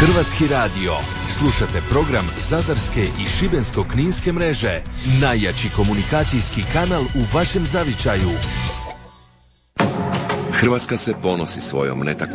Hrvatski radio. Slušate program Zadarske i Šibensko-kninske mreže. Najjači komunikacijski kanal u vašem zavičaju. Hrvatska se ponosi svojom